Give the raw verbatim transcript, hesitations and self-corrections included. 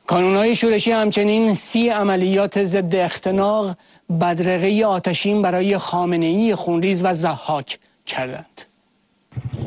کانونهای شورشی همچنین سی عملیات ضد اختناق بدرقه آتشین برای خامنه‌ای خونریز و ضحاک کردند.